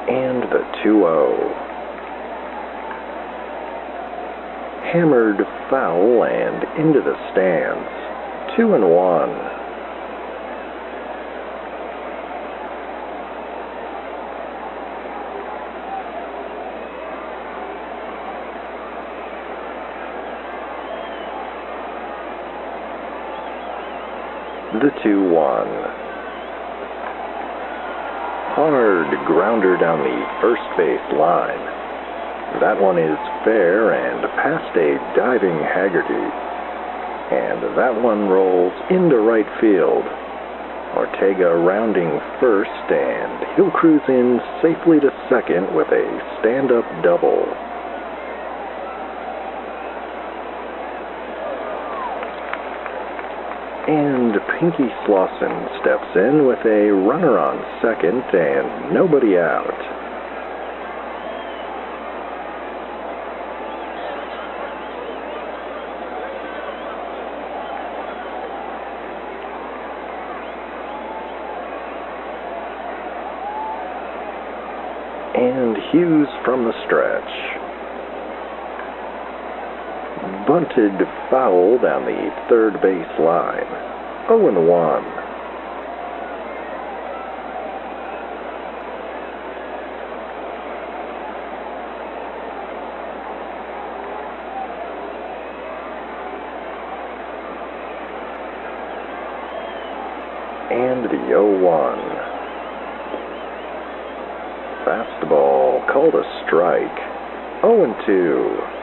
And the 2-0. Hammered foul and into the stands. 2-1. The 2-1. Hard grounder down the first base line. That one is fair and past a diving Haggerty. And that one rolls into right field. Ortega rounding first, and he'll cruise in safely to second with a stand-up double. And Pinky Slauson steps in with a runner on second and nobody out. And Hughes from the stretch. Bunted foul down the third base line. 0-1. And the 0-1. Fastball called a strike. 0-2.